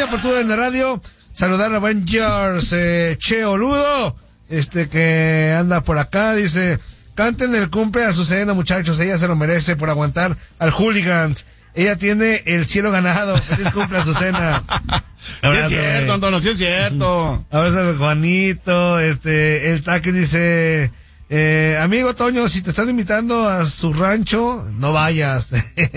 Apertura en la radio. Saludar a Avengers, Cheo Ludo, que anda por acá, dice, canten el cumple a Azucena, muchachos, ella se lo merece por aguantar al Hooligans. Ella tiene el cielo ganado. Feliz cumple, Azucena. Sí es cierto, Antonio, sí es cierto. Ahora es Juanito, el Taque dice, amigo Toño, si te están invitando a su rancho, no vayas.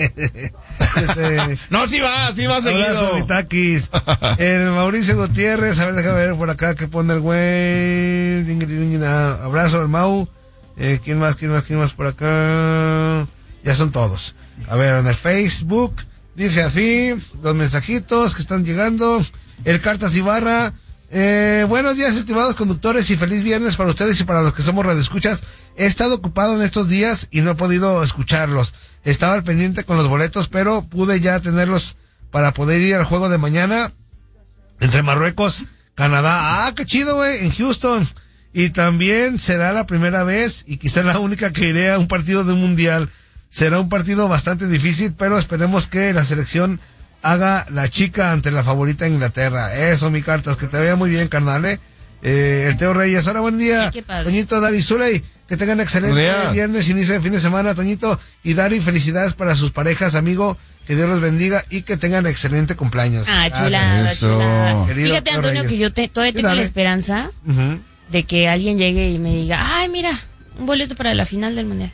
No, sí va seguido. El Mauricio Gutiérrez, a ver, déjame ver por acá que pone el güey. Abrazo al Mau. ¿Quién más por acá? Ya son todos. A ver, en el Facebook, dice así, los mensajitos que están llegando. El Cartas Ibarra, buenos días, estimados conductores, y feliz viernes para ustedes y para los que somos radioescuchas. He estado ocupado en estos días y no he podido escucharlos. Estaba al pendiente con los boletos, pero pude ya tenerlos para poder ir al juego de mañana entre Marruecos, Canadá. Ah, qué chido, güey, en Houston. Y también será la primera vez y quizá la única que iré a un partido de un mundial. Será un partido bastante difícil, pero esperemos que la selección haga la chica ante la favorita Inglaterra. Eso, mi Cartas, que te vaya muy bien, carnal, el Teo Reyes, ahora buen día. Toñito, Dari, Zuley, que tengan excelente viernes, inicio de fin de semana, Toñito y Dari, felicidades para sus parejas, amigo, que Dios los bendiga y que tengan excelente cumpleaños. Ah, chulada. Fíjate, Antonio, que yo todavía tengo la esperanza de que alguien llegue y me diga, ay, mira, un boleto para la final del mundial.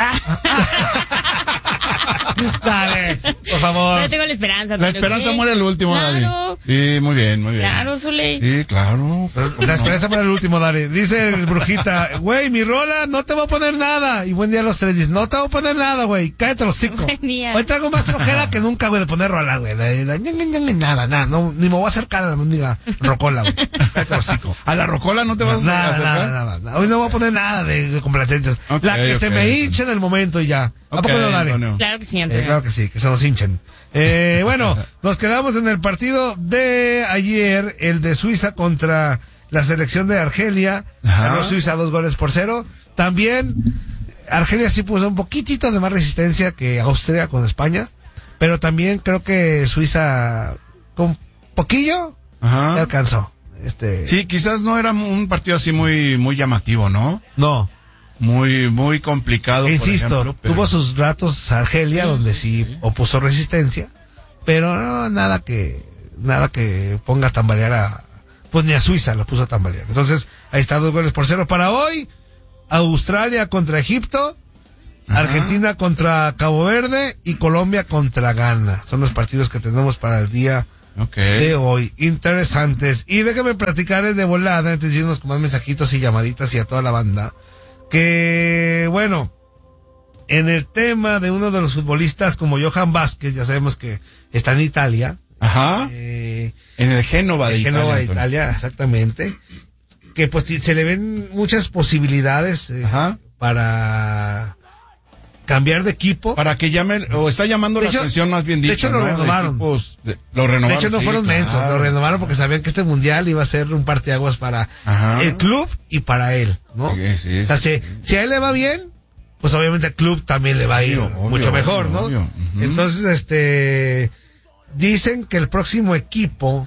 Dale, por favor. Yo tengo la esperanza. La esperanza muere al último, claro. Dani. Sí, muy bien. Claro, Zuley. Sí, claro. La esperanza muere al último, Dani. Dice el Brujita, güey, mi rola, no te voy a poner nada. Y buen día a los tres, dice, no te voy a poner nada, güey, cállate los hocico. Hoy traigo más flojera que nunca, güey, de poner rola, güey. Nada, no, ni me voy a acercar a la mendiga rocola, güey. Cállate los hocico. ¿A la rocola no te vas a acercar? Nada. Hoy no voy a poner nada de complacencias. La que se me hinche en el momento y ya. ¿A poco no, Dani? Claro que sí, Antonio. Claro que sí, que se nos hinchen. Bueno, nos quedamos en el partido de ayer, el de Suiza contra la selección de Argelia. Ganó Suiza 2-0. También Argelia sí puso un poquitito de más resistencia que Austria con España, pero también creo que Suiza con poquillo le alcanzó. Sí, quizás no era un partido así muy llamativo, ¿no? No. Muy complicado. Insisto, por ejemplo, pero... tuvo sus ratos Argelia donde sí opuso resistencia, pero no, nada que ponga a tambalear pues ni a Suiza lo puso a tambalear. Entonces, ahí está 2-0 para hoy. Australia contra Egipto, Argentina contra Cabo Verde y Colombia contra Ghana. Son los partidos que tenemos para el día de hoy. Interesantes. Y déjame platicarles de volada antes de irnos con más mensajitos y llamaditas y a toda la banda. Que, bueno, en el tema de uno de los futbolistas como Johan Vázquez, ya sabemos que está en Italia. En el Génova de Italia. Génova de Italia, exactamente. Que pues se le ven muchas posibilidades para cambiar de equipo. Para que llame, o está llamando la atención más bien dicho. De hecho, lo renovaron. De hecho, no fueron mensos, lo renovaron porque sabían que este mundial iba a ser un parteaguas para el club y para él, ¿no? Sí, o sea, si a él le va bien, pues obviamente al club también le va a ir mucho mejor, ¿no? Entonces, dicen que el próximo equipo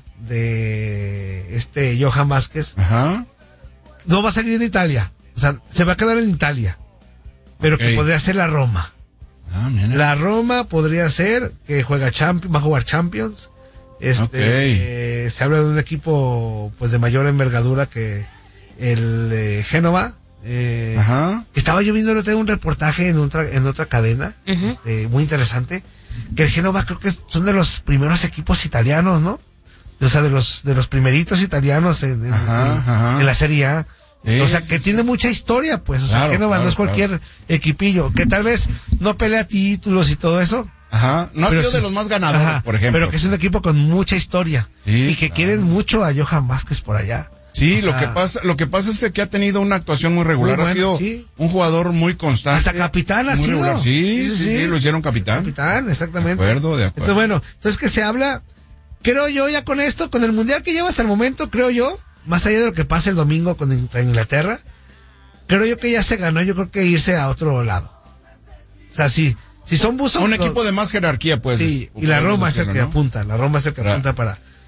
de Johan Vázquez no va a salir de Italia. O sea, se va a quedar en Italia. Pero que podría ser la Roma. La Roma podría ser que va a jugar Champions. Se habla de un equipo pues de mayor envergadura que el Génova. Estaba yo viendo un reportaje en otra cadena, muy interesante, que el Génova creo que son de los primeros equipos italianos, ¿no? O sea, de los primeritos italianos en la Serie A. O sea, que tiene mucha historia, pues. O sea, Génova no es cualquier equipillo. Que tal vez no pelea títulos y todo eso. No ha sido de los más ganadores, por ejemplo. Pero que es un equipo con mucha historia. Y que quieren mucho a Johan Vázquez por allá. Sí, lo que pasa es que ha tenido una actuación muy regular. Ha sido un jugador muy constante. Hasta capitán ha sido. Regular. Sí, lo hicieron capitán. Capitán, exactamente. De acuerdo. Entonces, bueno, que se habla, creo yo, ya con esto, con el mundial que lleva hasta el momento, creo yo, más allá de lo que pase el domingo contra Inglaterra, creo yo que ya se ganó, yo creo que irse a otro lado. O sea, si son buzos... Un equipo de más jerarquía, pues. Sí, y la Roma es el que apunta, para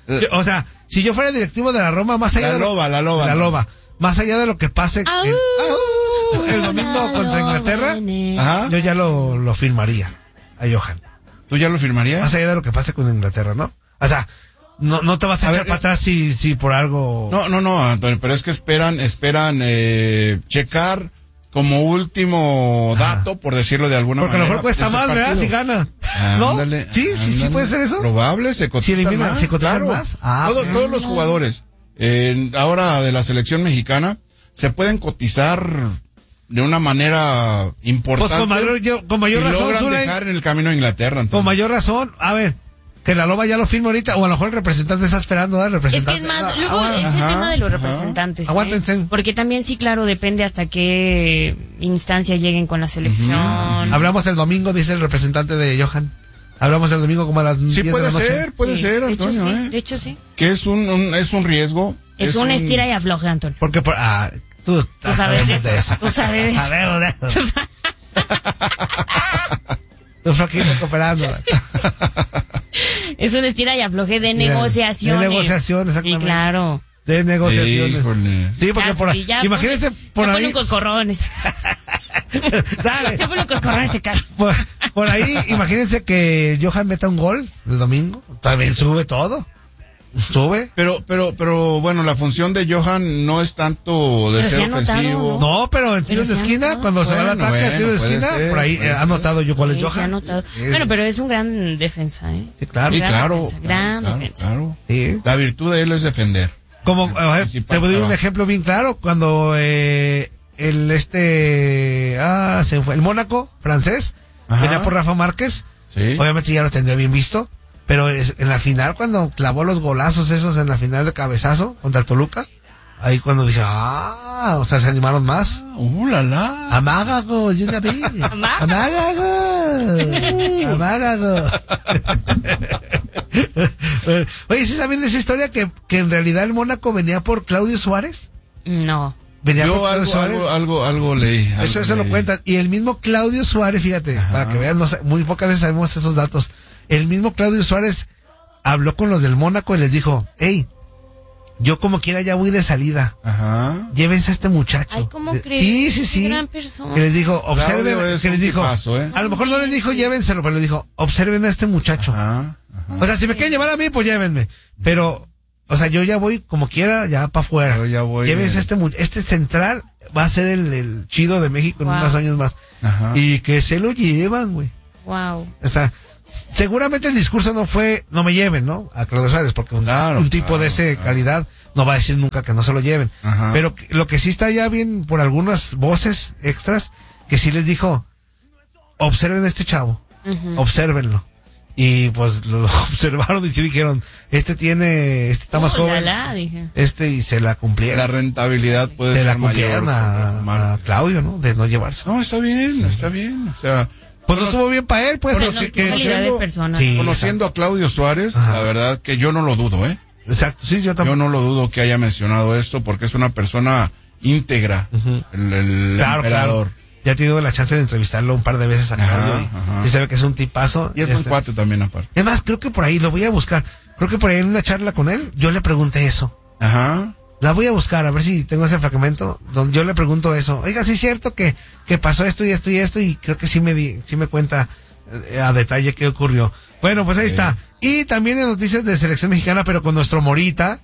O sea, si yo fuera directivo de la Roma, más allá la loba. Más allá de lo que pase el domingo contra Inglaterra, yo ya lo firmaría a Johan. ¿Tú ya lo firmarías? Más allá de lo que pase con Inglaterra, ¿no? O sea, no te vas a echar para atrás si por algo... No, Antonio, pero es que esperan checar como último dato, por decirlo de alguna manera. Porque a lo mejor cuesta más, ¿verdad? Si gana. ¿No? Ándale, sí puede ser eso. Probable, se cotizan más. ¿Se cotizan más? Todos los jugadores, ahora de la selección mexicana, se pueden cotizar de una manera importante. Pues con mayor razón, logran dejar en el camino a Inglaterra. Entonces. Con mayor razón, a ver, que la loba ya lo firme ahorita, o a lo mejor el representante está esperando, ¿verdad? Es que es más, luego es el tema de los representantes. Aguántense. Porque también sí, claro, depende hasta qué instancia lleguen con la selección. Hablamos el domingo, dice el representante de Johan. Hablamos el domingo como a las 10 de la noche. Puede ser, Antonio. De hecho, sí. Que es un riesgo. Es un estira y afloje, Antonio. Porque tú sabes de eso. Tú sabes de eso. Sabemos de eso. Tú flaquito cooperando. Es un estira y afloje de negociaciones. De negociaciones, exactamente. Y claro. De negociaciones. Sí, porque imagínense por ahí. Ponen coscorrones. Dale. Ya ponen coscorrones de cara. Por ahí, imagínense que Johan meta un gol el domingo. También sube todo. Sube. Pero bueno, la función de Johan no es tanto de ser ofensivo. No, pero en tiros de esquina, cuando se va al ataque, en tiros de esquina, por ahí ha notado yo cuál es Johan. Se ha notado. Bueno, pero es un gran defensa, ¿eh? Sí, claro. Gran defensa. Claro. Sí. La virtud de él es defender. Como, te voy a dar un ejemplo bien claro, cuando se fue el Mónaco francés, venía por Rafa Márquez, obviamente ya lo tendría bien visto. Pero en la final, cuando clavó los golazos esos en la final de cabezazo contra el Toluca, ahí cuando dije, o sea, se animaron más. La la. Amágago, de una vez. Amágago. Oye, ¿sí saben de esa historia que en realidad el Mónaco venía por Claudio Suárez? No. Yo algo leí. Eso lo cuentan. Y el mismo Claudio Suárez, fíjate, para que vean, muy pocas veces sabemos esos datos. El mismo Claudio Suárez habló con los del Mónaco y les dijo, hey, yo como quiera ya voy de salida. Llévense a este muchacho. Ay, ¿cómo crees? Sí. Gran persona. Que les dijo, observen, que les dijo, tipazo, a lo mejor no les dijo llévenselo, pero les dijo, observen a este muchacho. O sea, si me quieren llevar a mí, pues llévenme. Pero, o sea, yo ya voy como quiera, ya para afuera. Llévense a este central, va a ser el chido de México en unos años más. Y que se lo llevan, güey. Wow. O sea, seguramente el discurso no fue, no me lleven, ¿no? A Claudio Suárez, porque un tipo de esa calidad no va a decir nunca que no se lo lleven. Pero lo que sí está ya bien por algunas voces extras, que sí les dijo, observen a este chavo, obsérvenlo. Y pues lo observaron y sí dijeron, este está más joven. Dije. Y se la cumplieron. La rentabilidad puede ser mayor. Se la cumplieron a Claudio, ¿no? De no llevarse. No, está bien. O sea, pues no estuvo bien para él, pues. Conociendo a Claudio Suárez, la verdad que yo no lo dudo, ¿eh? Exacto, sí, yo también. Yo no lo dudo que haya mencionado esto porque es una persona íntegra, el emperador. Claro. Ya he tenido la chance de entrevistarlo un par de veces a Claudio y sabe que es un tipazo. Y es un cuate también aparte. Es más, creo que por ahí, lo voy a buscar. Creo que por ahí en una charla con él, yo le pregunté eso. La voy a buscar, a ver si tengo ese fragmento donde yo le pregunto eso. Oiga, sí es cierto que pasó esto y esto y esto, y creo que sí me cuenta a detalle qué ocurrió. Bueno, pues ahí está. Y también en noticias de selección mexicana, pero con nuestro Morita,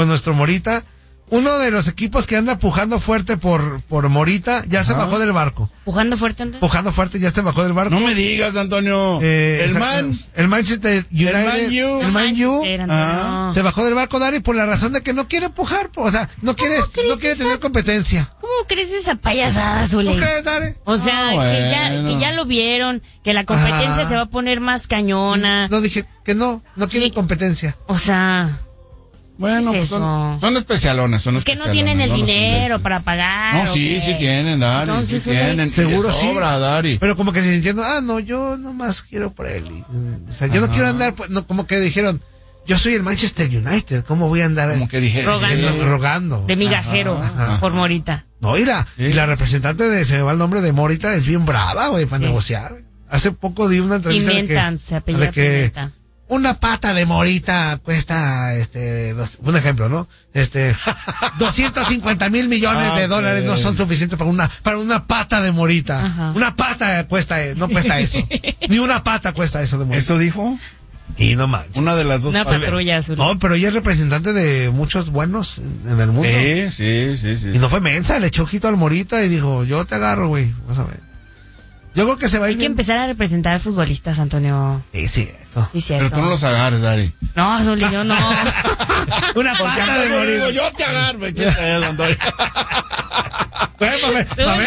uno de los equipos que anda pujando fuerte por Morita, ya se bajó del barco. ¿Pujando fuerte, Antonio? Pujando fuerte, ya se bajó del barco. No me digas, Antonio. El Manchester United. El Man U. Se bajó del barco, Dari, por la razón de que no quiere pujar. O sea, no quiere tener competencia. ¿Cómo crees esa payasada, Zule? ¿Cómo crees, Dari? O sea, que ya lo vieron, que la competencia se va a poner más cañona. No, dije que no quieren competencia. O sea... Bueno, pues son especialones, Es que no tienen el dinero para pagar. No, sí tienen, Dari. Entonces, sí tienen. Seguro sí. Sobra, Dari. Pero como que se sintieron, no, yo nomás quiero por él. O sea, yo no quiero andar, como que dijeron, yo soy el Manchester United, ¿cómo voy a andar? Como que dijeron. Rogando. De migajero por Morita. No, y la representante se me va el nombre de Morita, es bien brava, güey, para negociar. Hace poco di una entrevista Pimienta, se apellida Pimienta. una pata de morita cuesta, un ejemplo, ¿no? 250 mil millones de dólares no son suficientes para una pata de morita. Ajá. Una pata no cuesta eso. Ni una pata cuesta eso de morita. ¿Eso dijo? Y no manches. Una de las dos. Una patrulla azul. No, pero ella es representante de muchos buenos en el mundo. Sí. Y no fue mensa, le echó ojito al morita y dijo, yo te agarro, güey. Vas a ver. Yo creo que se va a ir. Hay que empezar a representar futbolistas, Antonio. Sí, cierto. Sí, cierto. Pero tú no los agarres, Dari. No, Zuli, yo no. Una pata de morita. Yo te agarro. ¿Quién te es, Antonio? Para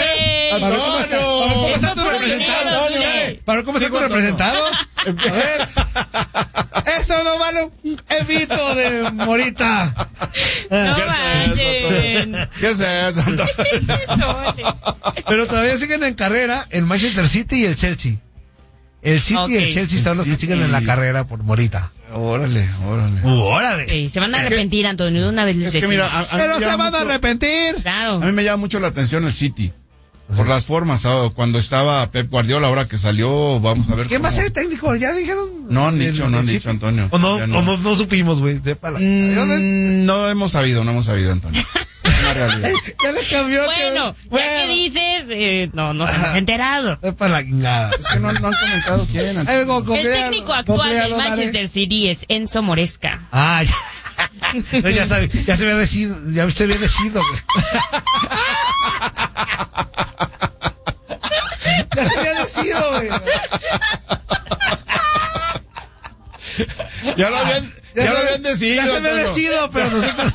ver cómo está tu representado. A ver. Eso no vale un evito de morita. No manchen. ¿Qué es eso, Antonio? ¿Qué es eso? Pero todavía siguen en carrera el Manchester City y el Chelsea. El City y el Chelsea están los que siguen en la carrera por morita. Órale. Sí, se van a arrepentir, Antonio, de una vez les mira, pero se van a arrepentir. Claro. A mí me llama mucho la atención el City. Por las formas, cuando estaba Pep Guardiola, ahora que salió, vamos a ver. ¿Quién va a ser el técnico? ¿Ya dijeron? No han dicho, Antonio. O no supimos, güey. No hemos sabido, Antonio. Una realidad. Ya le cambió. Bueno, ya que dices, no nos hemos enterado. Es para la guingada. Es que no han comentado quién, Antonio. El técnico actual del Manchester City es Enzo Moresca. Ah, ya. No, ya se había decidido, güey. Ya se había decidido, güey. Ya lo habían decidido. Ya se había decidido, pero nosotros.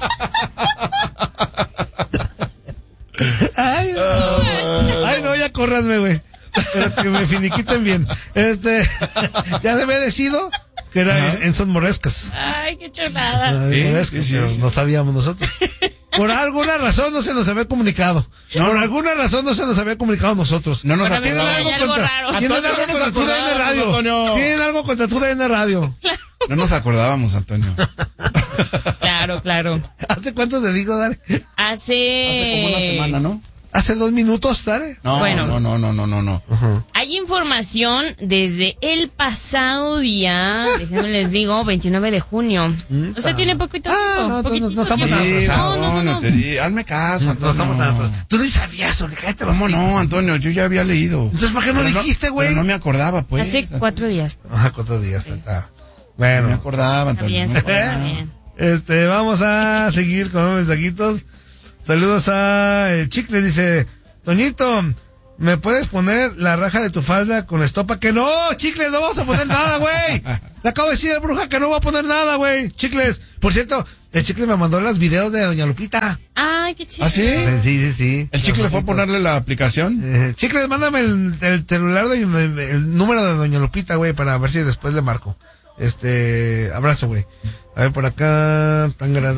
Ay, no, ya córranme, güey. Pero que me finiquiten bien. Ya se había decidido que era Enzo Morescas. Ay, qué chulada. Sí. No sabíamos nosotros. Por alguna razón no se nos había comunicado. Por alguna razón no se nos había comunicado a nosotros. No nos Tienen algo raro. Tienen algo contra tu DN Radio. Tienen algo contra tu DN Radio. No nos acordábamos, Antonio. Claro. ¿Hace cuánto te digo, Dare? Hace como una semana, ¿no? ¿Hace 2 minutos, Dare? No. Uh-huh. Hay información desde el pasado día, déjenme les digo, 29 de junio. O sea, tiene poquito tiempo. No estamos tan atrasados. No. Hazme caso, Antonio. No estamos tan atrasados. Tú ni sabías, Oli, cállate. ¿Cómo no, Antonio? Yo ya había leído. Entonces, ¿por qué no dijiste, güey? Pero no me acordaba, pues. Hace 4 días. Ajá, 4 días. Está. Bueno. No me acordaba, Antonio. Está bien. Vamos a seguir con los mensajitos. Saludos a el Chicle, dice, Toñito, ¿me puedes poner la raja de tu falda con estopa? Que no, Chicles, no vamos a poner nada, güey. Le acabo de decir a Bruja que no va a poner nada, güey. Chicles, por cierto, el Chicle me mandó los videos de Doña Lupita. Ay, qué chido. ¿Ah, sí? Sí. ¿El Chicle fue a ponerle la aplicación? Chicles, mándame el celular, el número de Doña Lupita, güey, para ver si después le marco. Abrazo, güey. A ver, por acá. A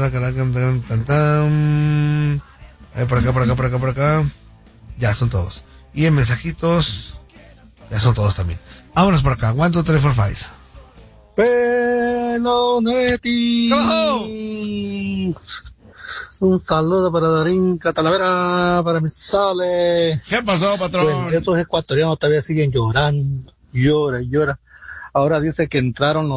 ver, por acá. Ya son todos. Y en mensajitos. Ya son todos también. Vámonos por acá. 1, 2, 3, 4, 5. Pelonetti. Un saludo para Darinka Talavera, para mis sales. ¿Qué pasó, patrón? Bueno, estos ecuatorianos todavía siguen llorando. Llora. Ahora dice que entraron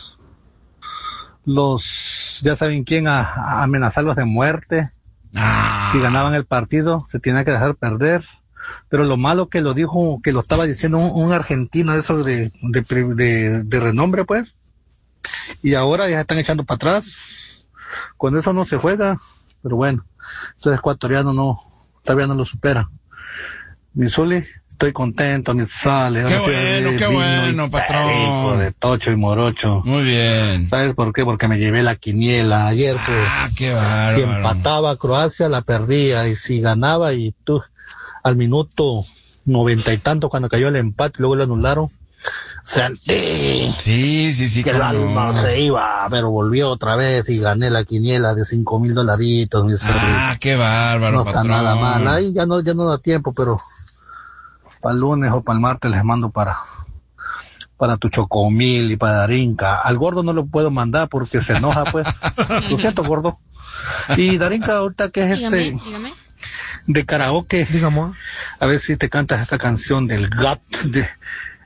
los ya saben quién a amenazarlos de muerte. Si ganaban el partido se tenía que dejar perder, pero lo malo que lo dijo, que lo estaba diciendo un argentino, eso de renombre, pues, y ahora ya están echando para atrás. Con eso no se juega, pero bueno, esos ecuatorianos todavía no lo supera. Misuli, estoy contento, me sale. Qué bueno, patrón. De Tocho y Morocho. Muy bien. ¿Sabes por qué? Porque me llevé la quiniela ayer. Qué bárbaro. Si empataba Croacia, la perdía. Y si ganaba, y tú, al minuto 90 y tanto, cuando cayó el empate, luego lo anularon. Sentí. Sí. Que el alma se iba, pero volvió otra vez y gané la quiniela de $5,000. Qué bárbaro, no patrón. No está nada mal. Ahí ya no da tiempo, pero para el lunes o para el martes les mando para tu Chocomil y para Darinka. Al gordo no lo puedo mandar porque se enoja, pues. Lo siento, gordo. Y Darinka, ahorita que es dígame. de karaoke. Digamos. A ver si te cantas esta canción del GAT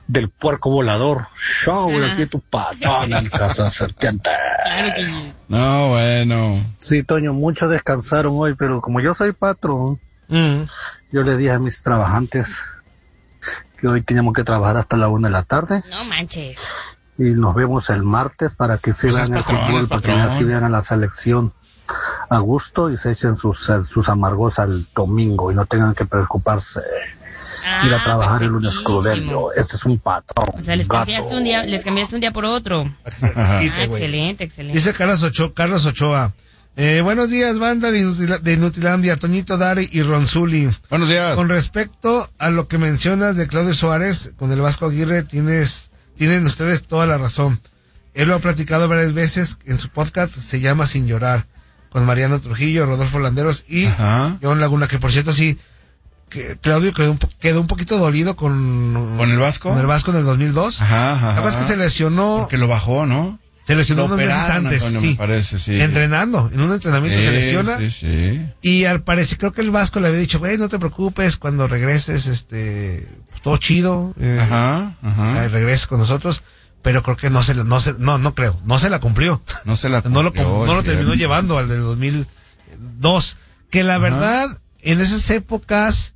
del puerco volador. Show, aquí tu patón en casa serpiente. Claro que no, bueno. Sí, Toño, muchos descansaron hoy, pero como yo soy patrón, yo le dije a mis trabajantes que hoy teníamos que trabajar hasta la 1 de la tarde. No manches. Y nos vemos el martes para que se vean el fútbol, para que así vean a la selección a gusto y se echen sus amargos al domingo y no tengan que preocuparse. Ir a trabajar el lunes crudelio. Este es un patrón. O sea, les cambiaste un día por otro. Excelente. Dice Carlos Ochoa. Buenos días, banda de Nutilandia, Toñito, Dari y Ronzuli. Buenos días. Con respecto a lo que mencionas de Claudio Suárez con el Vasco Aguirre, tienen ustedes toda la razón. Él lo ha platicado varias veces en su podcast, se llama Sin Llorar, con Mariano Trujillo, Rodolfo Landeros y John Laguna, que por cierto sí, que Claudio quedó un poquito dolido con el Vasco. Con el Vasco en el 2002. Ajá. La verdad es que se lesionó. Porque lo bajó, ¿no? Se lesionó unos meses antes, Antonio, sí. Me parece, sí. Entrenando, en un entrenamiento se lesiona. Sí. Y al parecer, creo que el Vasco le había dicho, güey, no te preocupes, cuando regreses, todo chido. O sea, regreses con nosotros. Pero creo que no se la cumplió. No se la cumplió. No lo terminó llevando al del 2002. Que la verdad, en esas épocas,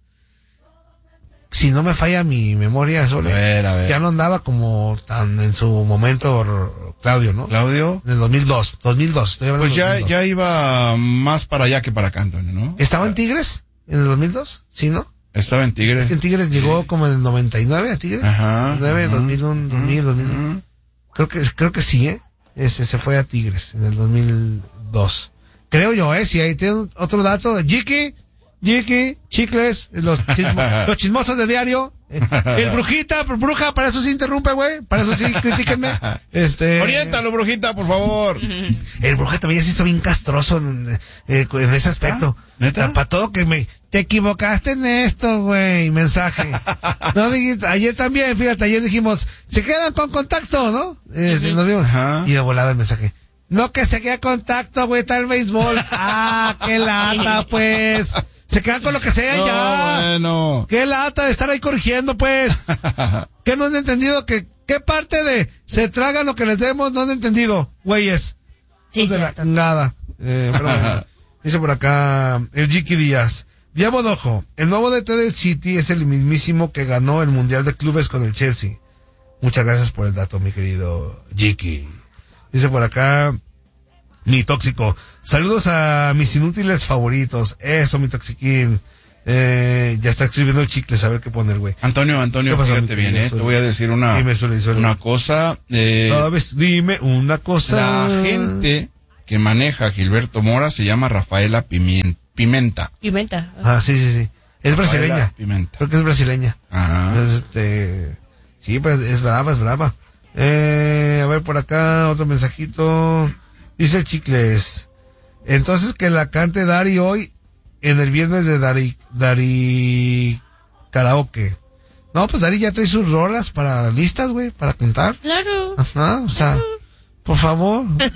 si no me falla mi memoria, a ver. ya no andaba como tan en su momento Claudio, ¿no? ¿Claudio? En el 2002, estoy hablando pues del 2002. Ya iba más para allá que para acá, Antonio, ¿no? ¿Estaba en Tigres en el 2002? ¿Sí, no? Estaba en Tigres. En Tigres llegó como en el 99 a Tigres. 2001, 2000. Creo que sí, se fue a Tigres en el 2002. Creo yo, si ahí tiene otro dato. Jiki, Chicles, los chismosos de diario. El Bruja, para eso sí interrumpe, güey. Para eso sí, critíquenme. Oriéntalo, Brujita, por favor. El Bruja también se hizo bien castroso en ese aspecto. ¿Neta? Para todo te equivocaste en esto, güey, mensaje. No, ayer también, fíjate, ayer dijimos, se quedan con contacto, ¿no? Nos vimos. Y de volada el mensaje. No, que se queda contacto, güey, está el béisbol. Qué lata, pues. Se quedan con lo que sea ya. Bueno. Qué lata de estar ahí corrigiendo, pues. ¿Qué no han entendido? ¿Qué parte de se tragan lo que les demos no han entendido, güeyes? Sí, nada. Dice por acá el Jiki Díaz. Vía Bodojo, el nuevo DT del City es el mismísimo que ganó el Mundial de Clubes con el Chelsea. Muchas gracias por el dato, mi querido Jiki. Dice por acá mi tóxico. Saludos a mis inútiles favoritos. Eso, mi toxiquín. Ya está escribiendo el Chicles, a ver qué poner, güey. Antonio, fíjate bien, te voy a decir una cosa. Dime una cosa. La gente que maneja Gilberto Mora se llama Rafaela Pimenta. Sí. Es brasileña. Pimenta. Creo que es brasileña. Sí, pues es brava. A ver por acá, otro mensajito. Dice el Chicles. Entonces que la cante Dari hoy en el viernes de Dari Karaoke. No, pues Dari ya trae sus rolas para listas, güey, para cantar. Claro. O sea, por favor.